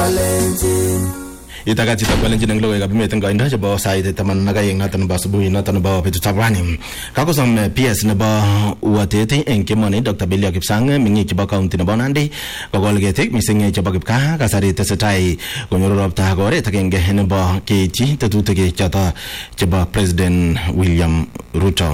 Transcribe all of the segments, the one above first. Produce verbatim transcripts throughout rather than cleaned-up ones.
Itaka chita kalenjin ng logoy gabi meteng gainda jabo side taman nagayeng natan ba subuhi natan ba pitu tabrani kako sam P S na ba uatete engke moni Doctor Billy Kipsang mingi jaba county na ba nandi gogol getek mising jaba kipka kasari tesetai gonyorop ta gore takenge hen ba kechi tatutege chata jaba President William Ruto.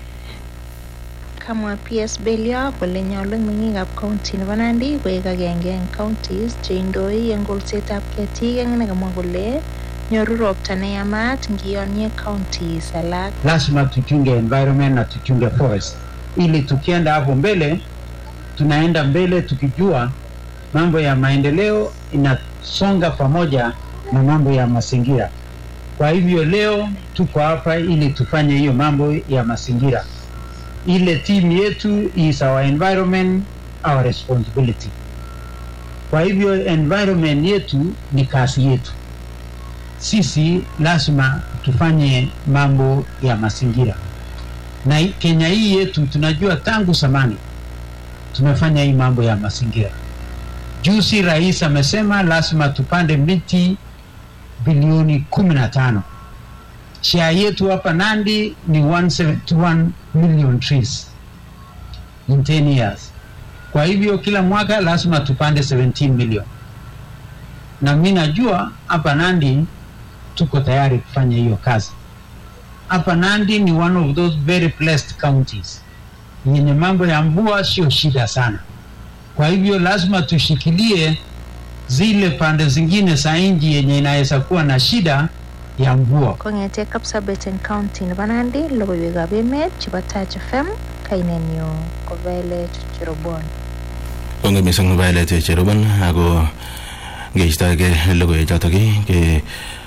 Kama P S Belia kole nyalung mengingap county na Nandi wega gengeng counties chindoi yang golsetap ketik yang nagamwa kole nyoru ropta na yamat ngionye counties alak. Lazima tuchunge environment na tuchunge forest ili tukienda hapo mbele tunaenda mbele tukijua mambo ya maendeleo inasonga pamoja na mambo ya mazingira. Kwa hivyo leo tuko hapa ili tufanye hiyo mambo ya mazingira. Ile team yetu is our environment, our responsibility. Kwa hivyo environment yetu ni kazi yetu. Sisi lazima tufanye mambo ya mazingira. Na Kenya hii yetu tunajua tangu zamani tumefanya hii mambo ya mazingira. Juzi rais amesema lazima tupande miti bilioni kumi na tano. Share yetu hapa Nandi ni one hundred seventy-one million trees in ten years. Kwa hivyo kila mwaka lazima tupande seventeen million. Na mimi najua hapa Nandi tuko tayari kufanya hiyo kazi. Hapa Nandi ni one of those very blessed counties. Yenye mambo ya mvua sio shida sana. Kwa hivyo lazima tushikilie zile pande zingine za nchi yenye inaweza kuwa na shida ya mvua. Kongete Kapsabet County na Nandi logoywek ab emet chebo Touch F M kainenyo ko Violet Cherobon. Konge mising Violet Cherobon ako ngeistage logoywek choto ke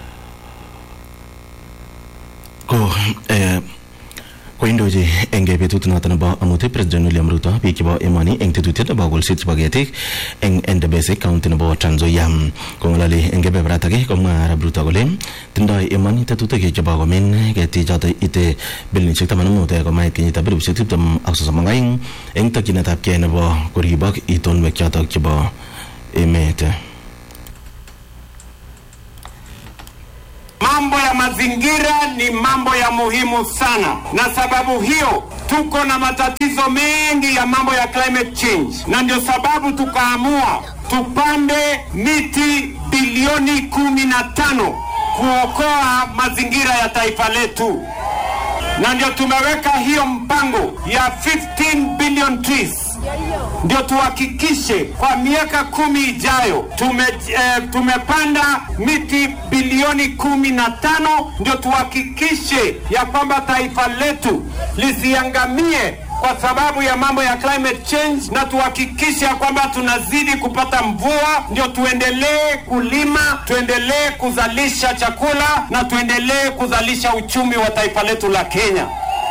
ko eh koindoji enge betut noton ba amuti President William Ruto biik chebo emoni eng tetutiet nebo kolset chebo ketik eng Endebesse county nebo Trans Nzoia kongalali eng kebeberta ake komwa Arap Ruto kole tindoi emoni tetutik chebo komin ketik choto ite bilionishek taman ak mut komait kenyitab elipushek tiptem ak sosom ak aeng eng tokyinetab kei nebo koribok itonwek choto chebo emet. Mambo ya mazingira ni mambo ya muhimu sana, na sababu hiyo tuko na matatizo mengi ya mambo ya climate change, na ndio sababu tukaamua tupande miti bilioni kumi na tano kuokoa mazingira ya taifa letu, na ndio tumeweka hiyo mpango ya fifteen billion trees. Ndio tuhakikishe kwa miaka kumi ijayo tume, eh, tumepanda miti bilioni kumi na tano. Ndio tuhakikishe ya kwamba taifa letu lisiangamie kwa sababu ya mambo ya climate change, na tuhakikishe ya kwamba tunazidi kupata mvua. Ndio tuendelee kulima, tuendelee kuzalisha chakula, na tuendelee kuzalisha uchumi wa taifa letu la Kenya.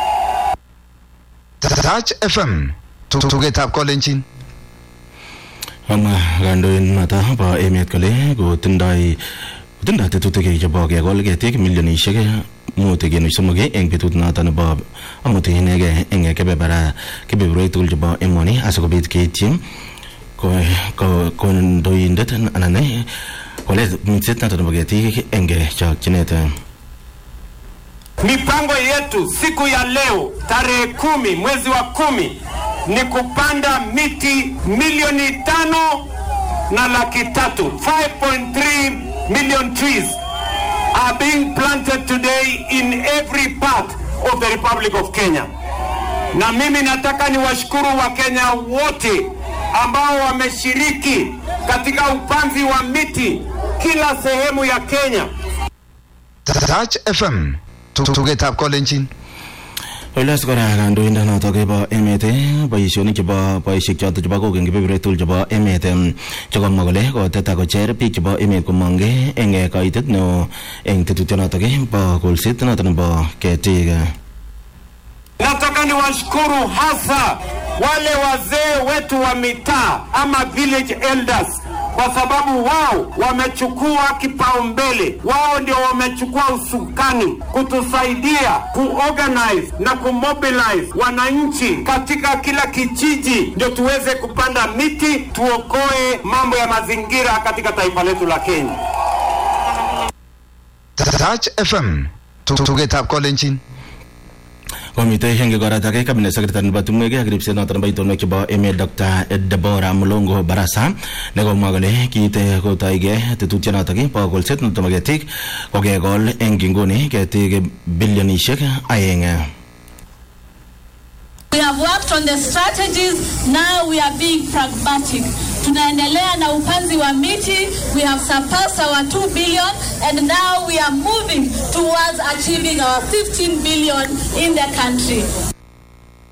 Touch F M tugetab kolenjin ama gandoin mata ba emet kole go tindai tindai tetutik chebo kekol ketik milionishek mut kenuch somok eng betut noton nebo amut inege eng kebebera kebeberwek tugul chebo emoni asikobit keityi ko kondoindet anan kole mitset noton nebo ketik eng chokchinet. Mipango yetu siku ya leo tarehe kumi mwezi wa kumi ni kupanda miti milioni tano na laki tatu. five point three million trees are being planted today in every part of the Republic of Kenya. Na mimi nataka niwashukuru wa Kenya wote ambao wameshiriki katika upanzi wa miti kila sehemu ya Kenya. Touch F M tugetab kolenjin. Olas kora kandoindet noto kebo emet boisionik chebo boisiek choto chebo kokeng kebeberwek tugul chebo emet chekomwa kole koteta kocher biik chebo emet komonge eng kaitet neo eng tetutionoto bo kolset noto nebo ketik. Nataka niwashukuru hasa wale wazee wetu wa mitaa ama village elders kwa sababu wao wamechukua kipaumbele, wao ndio wamechukua usukani kutusaidia kuorganize na kumobilize wananchi katika kila kijiji, ndio tuweze kupanda miti, tuokoe mambo ya mazingira katika taifa letu la Kenya. Touch F M tugetap kolenjin. Komite henge gorata ke cabinet secretary nebo tumweke ak ripset noton nebo itonwek chebo emet Doctor Deborah Mulongo Barasa ne komwa kole kiite kotoige tetutienotok bo kolset nebo ketik kokekol eng inguni ketik bilionishek aeng. We have worked on the strategies, now we are being pragmatic. Tunaendelea na upanzi wa miti, we have surpassed our two billion and now we are moving towards achieving our fifteen billion in the country.